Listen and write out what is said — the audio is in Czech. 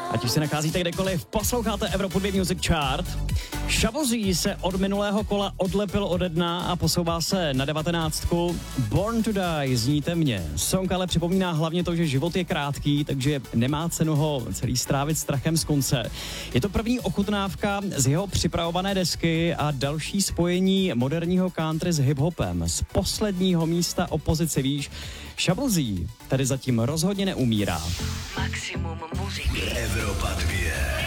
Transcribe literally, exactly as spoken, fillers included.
Ať už se nacházíte kdekoliv, posloucháte Evropu dva Music Chart. Shabozzy se od minulého kola odlepil ode dna a posouvá se na devatenáctku. Born to Die, zníte mě. Song ale připomíná hlavně to, že život je krátký, takže nemá cenu ho celý strávit strachem z konce. Je to první ochutnávka z jeho připravované desky a další spojení moderního country s hiphopem. Z posledního místa o pozici výš. Shabozzy tady zatím rozhodně neumírá. Maximum muziky. Evropa dva.